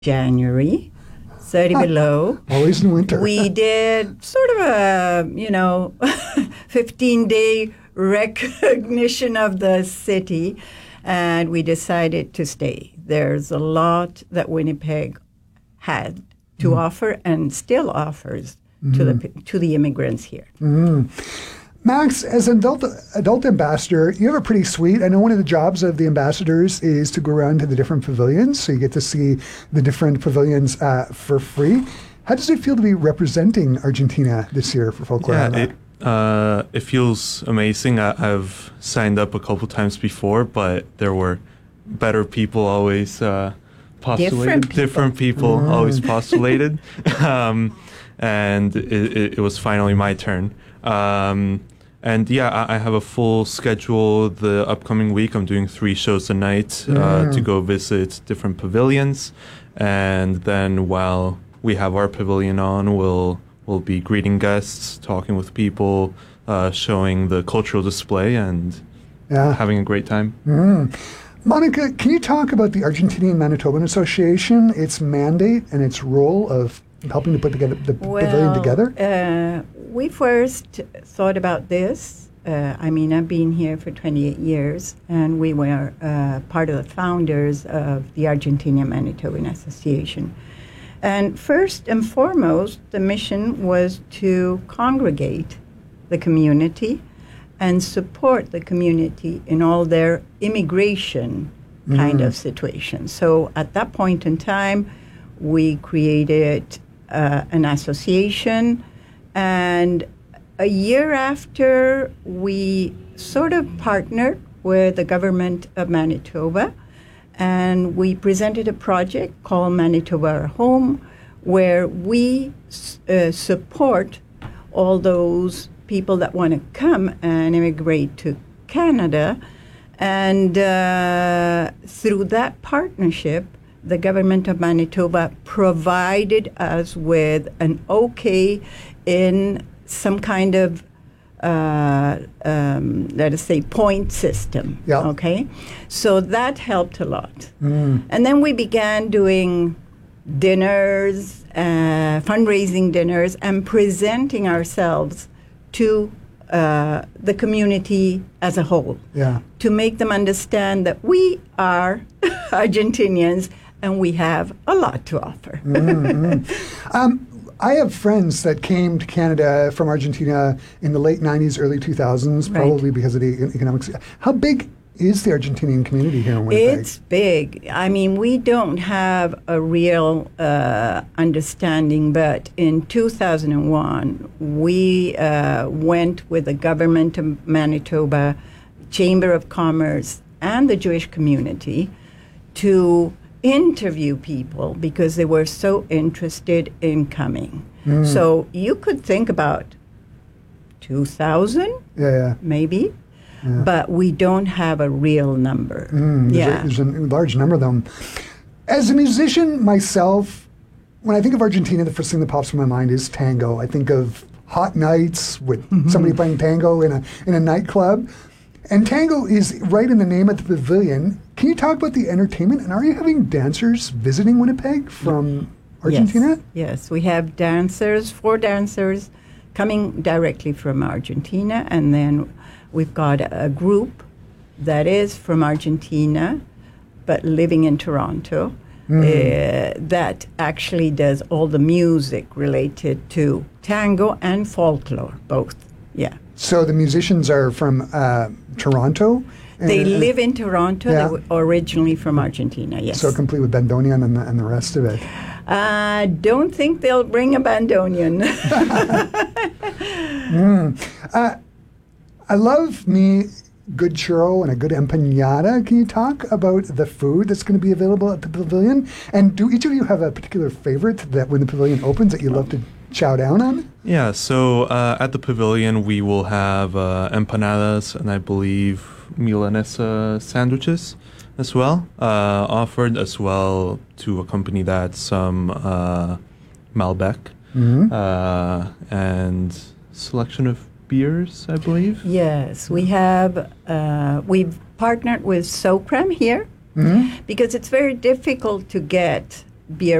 January, 30 below. Always in winter. We did sort of a, 15-day recognition of the city, and we decided to stay. There's a lot that Winnipeg had to offer and still offers to the immigrants here. Max, as an adult ambassador, you have a pretty sweet, I know one of the jobs of the ambassadors is to go around to the different pavilions, so you get to see the different pavilions for free. How does it feel to be representing Argentina this year for Folklore? It feels amazing. I've signed up a couple times before, but there were better people always postulated. Different people always postulated. And it was finally my turn. I have a full schedule the upcoming week. I'm doing 3 shows a night to go visit different pavilions. And then while we have our pavilion on, we'll be greeting guests, talking with people, showing the cultural display, and having a great time. Monica, can you talk about the Argentinian Manitoban Association, its mandate, and its role of helping to put together the pavilion together? We first thought about this. I've been here for 28 years, and we were part of the founders of the Argentinian Manitoban Association. And first and foremost, the mission was to congregate the community and support the community in all their immigration kind of situations. So at that point in time, we created an association, and a year after, we sort of partnered with the government of Manitoba, and we presented a project called Manitoba Our Home, where we support all those people that want to come and immigrate to Canada. And through that partnership, the government of Manitoba provided us with an okay in some kind of, let us say, point system. Yeah. Okay? So that helped a lot. And then we began doing dinners, fundraising dinners, and presenting ourselves to the community as a whole, to make them understand that we are Argentinians and we have a lot to offer. I have friends that came to Canada from Argentina in the late 90s, early 2000s, probably because of the economics. How big is the Argentinian community here in Winnipeg? It's big. We don't have a real understanding, but in 2001, we went with the government of Manitoba, Chamber of Commerce, and the Jewish community to interview people because they were so interested in coming. So you could think about 2,000, maybe. But we don't have a real number. There's a large number of them. As a musician myself, when I think of Argentina, the first thing that pops in my mind is tango. I think of hot nights with somebody playing tango in a nightclub. And tango is right in the name of the pavilion. Can you talk about the entertainment? And are you having dancers visiting Winnipeg from Argentina? Yes, we have 4 dancers coming directly from Argentina, and then we've got a group that is from Argentina, but living in Toronto, that actually does all the music related to tango and folklore, both. Yeah. So the musicians are from Toronto? They live in Toronto. They were originally from Argentina, yes. So complete with bandoneon and the rest of it. I don't think they'll bring a bandoneon. I love me good churro and a good empanada. Can you talk about the food that's going to be available at the pavilion? And do each of you have a particular favorite that when the pavilion opens that you love to chow down on? Yeah, so at the pavilion we will have empanadas and I believe Milanesa sandwiches as well, offered as well to accompany that some Malbec and selection of beers, I believe. Yes, we have. We've partnered with SOCRAM here because it's very difficult to get be